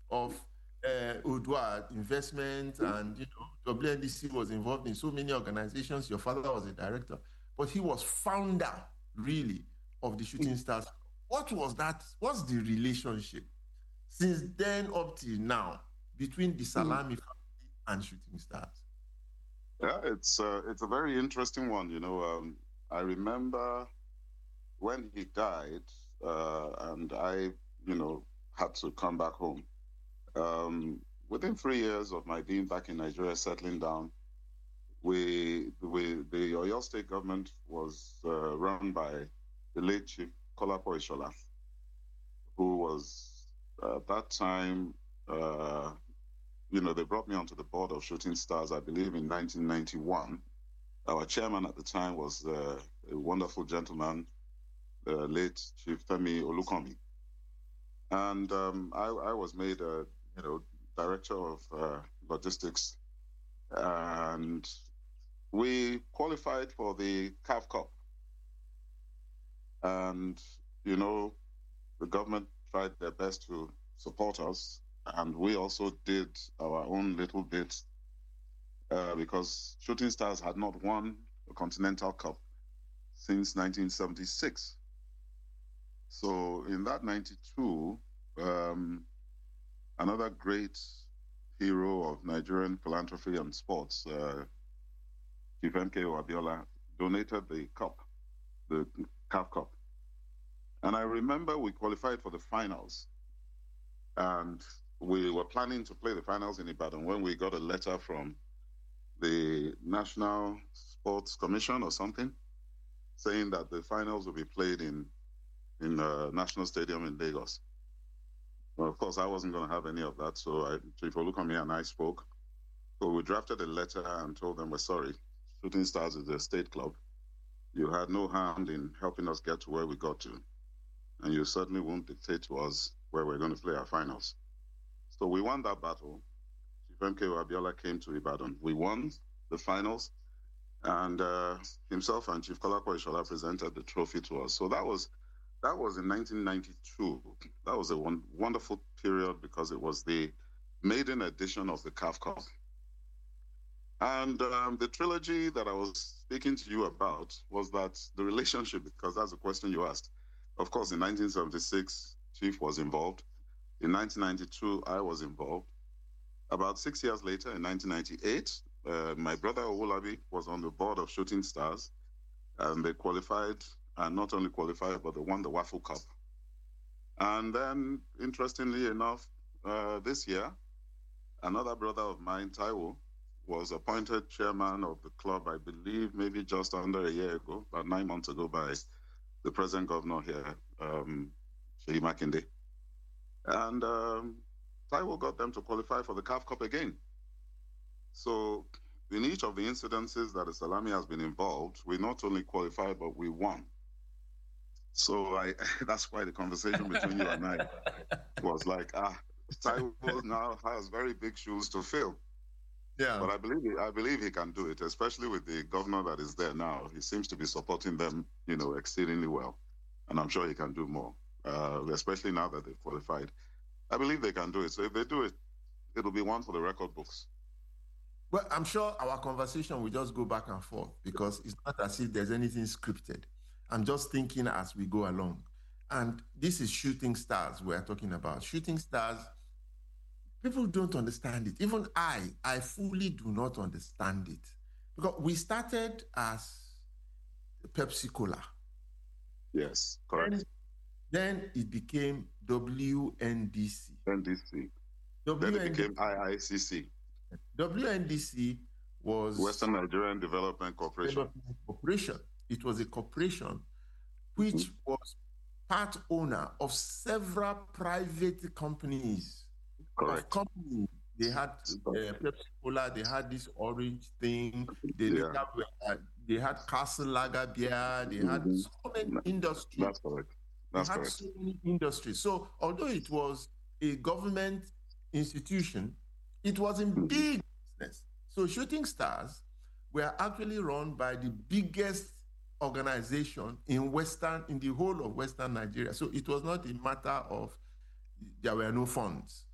of Odua investment, and WNDC was involved in so many organizations. Your father was a director, but he was founder, really, of the Shooting Stars. What was that? What's the relationship since then up till now between the Salami family and Shooting Stars? Yeah, it's a very interesting one. I remember when he died, and I, had to come back home. Within 3 years of my being back in Nigeria, settling down, the Oyo State government was run by the late Chief Kolapo Ishola, who was at that time, they brought me onto the board of Shooting Stars, I believe, in 1991. Our chairman at the time was a wonderful gentleman, the late Chief Femi Olukomi. And I was made director of logistics, and we qualified for the CAF Cup. And, the government tried their best to support us, and we also did our own little bit because Shooting Stars had not won a Continental Cup since 1976. So in that 92, another great hero of Nigerian philanthropy and sports, Chief MKO Abiola, donated the cup, the CAF Cup. And I remember we qualified for the finals. And we were planning to play the finals in Ibadan when we got a letter from the National Sports Commission or something saying that the finals will be played in National Stadium in Lagos. Well, of course, I wasn't going to have any of that, so Chief Olukomi and I spoke. So we drafted a letter and told them, we're sorry, Shooting Stars is a state club. You had no hand in helping us get to where we got to, and you certainly won't dictate to us where we're going to play our finals. So we won that battle. Chief MKO Abiola came to Ibadan. We won the finals, and himself and Chief Kolapo Ishola presented the trophy to us. So that was in 1992. That was a wonderful period because it was the maiden edition of the CAF Cup. And the trilogy that I was speaking to you about was that the relationship, because that's the question you asked. Of course, in 1976, Chief was involved. In 1992, I was involved. About 6 years later, in 1998, my brother Owolabi was on the board of Shooting Stars, and they qualified, and not only qualified, but they won the Waffle Cup. And then, interestingly enough, this year, another brother of mine, Taiwo, was appointed chairman of the club, I believe, maybe just under a year ago, about 9 months ago, by the present governor here, Seyi Makinde. And Taiwo got them to qualify for the CAF Cup again. So in each of the incidences that the Salami has been involved, we not only qualified, but we won. So that's why the conversation between you and I was like, Taiwo now has very big shoes to fill. Yeah. But I believe he can do it, especially with the governor that is there now. He seems to be supporting them, exceedingly well. And I'm sure he can do more, especially now that they've qualified. I believe they can do it. So if they do it, it'll be one for the record books. Well, I'm sure our conversation will just go back and forth because it's not as if there's anything scripted. I'm just thinking as we go along. And this is Shooting Stars we're talking about. Shooting Stars, people don't understand it. Even I fully do not understand it. Because we started as Pepsi Cola. Yes, correct. Then it became WNDC. NDC. Then it became IICC. WNDC was Western Nigerian Development Corporation. It was a corporation which was part owner of several private companies. Correct. They had Pepsi Cola, they had this orange thing, they had Castle Lager beer, they had so many industries. That's correct. So many industries. So although it was a government institution, it was in big business. So Shooting Stars were actually run by the biggest organization in the whole of Western Nigeria. So it was not a matter of there were no funds.